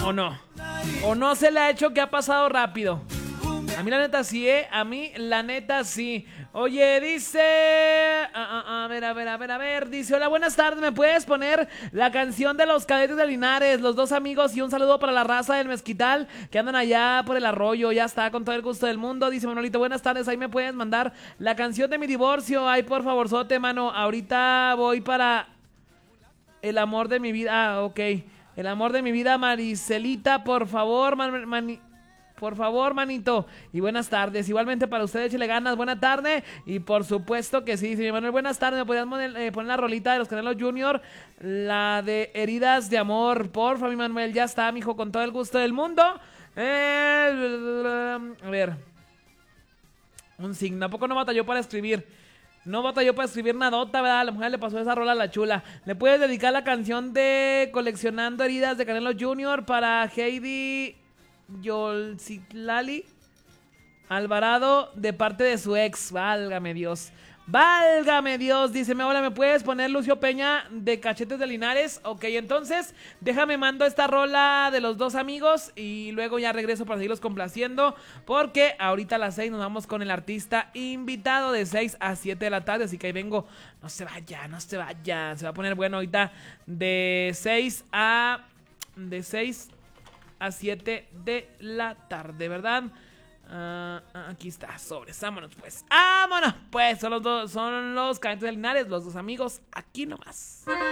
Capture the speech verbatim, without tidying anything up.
¿O no? ¿O no se le ha hecho que ha pasado rápido? A mí la neta sí, ¿eh? A mí la neta sí. Oye, dice... A, a, a ver, a ver, a ver, a ver. Dice, hola, buenas tardes. ¿Me puedes poner la canción de los Cadetes de Linares, los dos amigos, y un saludo para la raza del Mezquital que andan allá por el arroyo? Ya está, con todo el gusto del mundo. Dice Manolito, buenas tardes. Ahí me puedes mandar la canción de mi divorcio. Ay, por favor, sote, mano. Ahorita voy para el amor de mi vida. Ah, ok. El amor de mi vida, Maricelita, por favor, man, mani... Por favor, manito. Y buenas tardes. Igualmente para ustedes, échale ganas. Buena tarde. Y por supuesto que sí, señor Manuel. Buenas tardes. ¿Me podrías poner, eh, poner la rolita de los Canelos Junior? La de Heridas de Amor. Porfa, mi Manuel. Ya está, mijo, con todo el gusto del mundo. Eh, a ver. Un signo. ¿A poco no batalló para escribir? No batalló para escribir nadota, ¿verdad? A la mujer le pasó esa rola a la chula. ¿Le puedes dedicar la canción de Coleccionando Heridas de Canelos Junior para Heidi Yolcitlali Alvarado de parte de su ex? Válgame Dios. Válgame Dios. Dice, hola, ¿me puedes poner Lucio Peña de Cachetes de Linares? Ok, entonces déjame mando esta rola de los dos amigos y luego ya regreso para seguirlos complaciendo, porque ahorita a las seis nos vamos con el artista invitado de seis a siete de la tarde, así que ahí vengo. No se vaya, no se vaya. Se va a poner bueno ahorita de seis a... de seis a siete de la tarde, ¿verdad? Uh, aquí está, sobres, vámonos pues. Vámonos pues, son los dos, son los Cadetes de Linares, los dos amigos, aquí nomás.